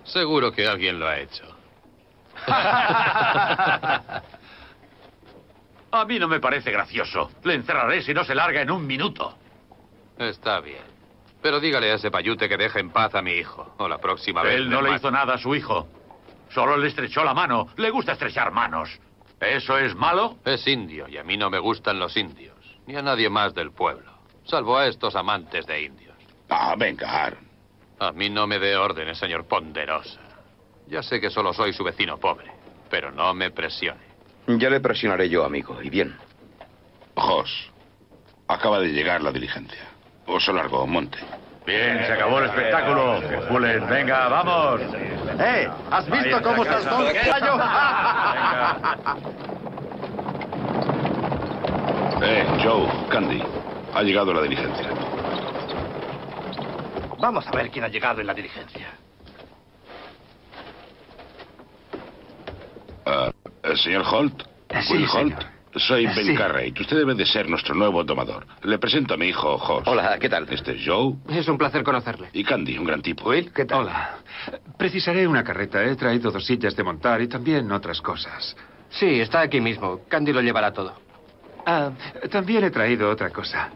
Seguro que alguien lo ha hecho. A mí no me parece gracioso. Le encerraré si no se larga en un minuto. Está bien. Pero dígale a ese payute que deje en paz a mi hijo. O la próxima vez... Él no le hizo nada a su hijo. Solo le estrechó la mano. Le gusta estrechar manos. ¿Eso es malo? Es indio y a mí no me gustan los indios. Ni a nadie más del pueblo. Salvo a estos amantes de indios. Ah, venga, Aaron. A mí no me dé órdenes, señor Ponderosa. Ya sé que solo soy su vecino pobre. Pero no me presione. Ya le presionaré yo, amigo. Y bien. Jos, acaba de llegar la diligencia. Oso Largo, monte. Bien, se acabó el espectáculo. Que Julen, venga, vamos. ¿Has visto cómo saltó el caballo? Joe, Candy. Ha llegado la diligencia. Vamos a ver quién ha llegado en la diligencia. ¿Señor Holt? Sí, Will Holt. señor. Soy Ben Sí. Carrey. Usted debe de ser nuestro nuevo domador. Le presento a mi hijo, Jos. Hola, ¿qué tal? Este es Joe Es un placer conocerle. y Candy, un gran tipo. Will, ¿qué tal? Hola. Precisaré una carreta. He traído 2 sillas de montar y también otras cosas. Sí, está aquí mismo. Candy lo llevará todo. Ah, también he traído otra cosa.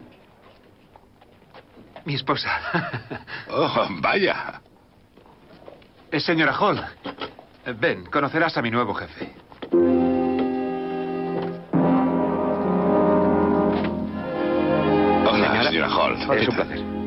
Mi esposa. Oh, vaya. Señora Hall. Ben, conocerás a mi nuevo jefe. Hola, señora Hall. Es un placer.